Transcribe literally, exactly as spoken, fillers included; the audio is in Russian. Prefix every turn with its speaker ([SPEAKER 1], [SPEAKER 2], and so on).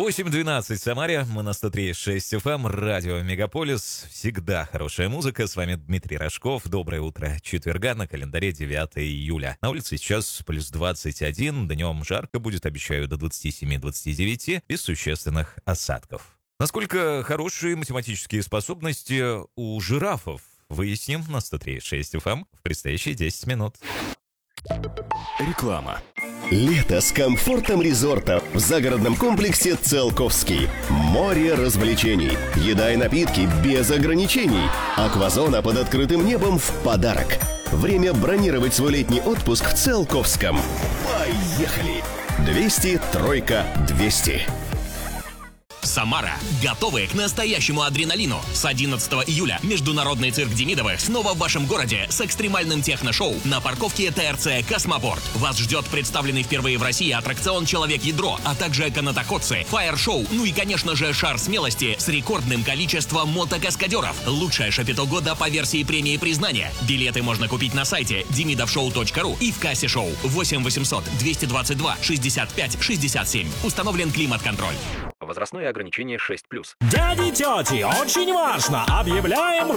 [SPEAKER 1] восемь двенадцать в Самаре, мы на сто три и шесть эф эм, радио Мегаполис. Всегда хорошая музыка. С вами Дмитрий Рожков. Доброе утро четверга, на календаре девятое июля. На улице сейчас плюс двадцать один, днем жарко будет, обещаю, до двадцати семи — двадцати девяти, без существенных осадков. Насколько хорошие математические способности у жирафов, выясним на сто три и шесть эф эм в предстоящие десять минут.
[SPEAKER 2] Реклама.
[SPEAKER 3] Лето с комфортом резорта в загородном комплексе «Циолковский». Море развлечений, еда и напитки без ограничений. Аквазона под открытым небом в подарок. Время бронировать свой летний отпуск в Циолковском. Поехали! двести, тройка, двести.
[SPEAKER 4] Самара. Готовы к настоящему адреналину. С одиннадцатого июля Международный цирк Демидовых снова в вашем городе с экстремальным техношоу на парковке ТРЦ «Космопорт». Вас ждет представленный впервые в России аттракцион «Человек-ядро», а также канатоходцы, фаер-шоу, ну и, конечно же, шар смелости с рекордным количеством мотокаскадеров. Лучшее шапито года по версии премии признания. Билеты можно купить на сайте демидовшоу точка ру и в кассе шоу. восемь восемьсот двести двадцать два шестьдесят пять шестьдесят семь. Установлен климат-контроль.
[SPEAKER 5] Возрастное ограничение шесть плюс.
[SPEAKER 6] Дяди и тети, очень важно! Объявляем